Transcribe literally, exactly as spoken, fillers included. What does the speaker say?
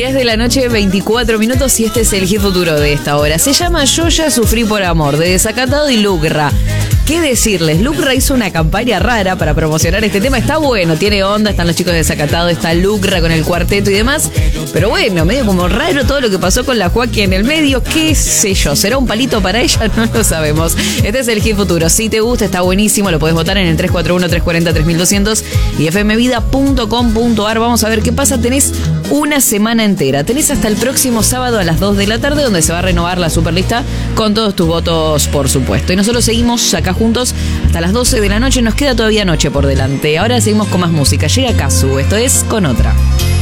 diez de la noche, veinticuatro minutos, y este es el hit futuro de esta hora. Se llama Yo ya sufrí por amor, de Desacatado y Lucra. ¿Qué decirles? Lucra hizo una campaña rara para promocionar este tema. Está bueno, tiene onda, están los chicos de Desacatado, está Lucra con el cuarteto y demás. Pero bueno, medio como raro todo lo que pasó con la Joaquín en el medio. ¿Qué sé yo? ¿Será un palito para ella? No lo sabemos. Este es el hit futuro. Si te gusta, está buenísimo. Lo podés votar en el tres cuatro uno, tres cuatro cero, tres mil doscientos y f m vida punto com punto a r. Vamos a ver qué pasa. Tenés una semana entera. Tenés hasta el próximo sábado a las dos de la tarde, donde se va a renovar la superlista con todos tus votos, por supuesto. Y nosotros seguimos acá juntos hasta las doce de la noche. Nos queda todavía noche por delante. Ahora seguimos con más música. Llega Kazu. Esto es Con Otra.